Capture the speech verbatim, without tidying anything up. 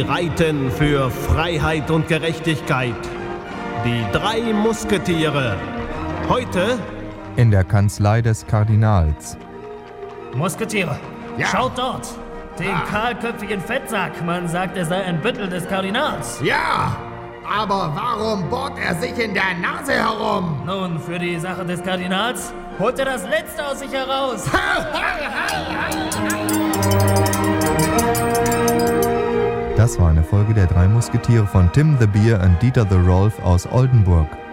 reiten für Freiheit und Gerechtigkeit. Die drei Musketiere. Heute in der Kanzlei des Kardinals. Musketiere, ja. Schaut dort! Den ah. kahlköpfigen Fettsack. Man sagt, er sei ein Büttel des Kardinals. Ja, aber warum bohrt er sich in der Nase herum? Nun, für die Sache des Kardinals holt er das Letzte aus sich heraus. Das war eine Folge der drei Musketiere von Tim the Bear und Dieter the Rolf aus Oldenburg.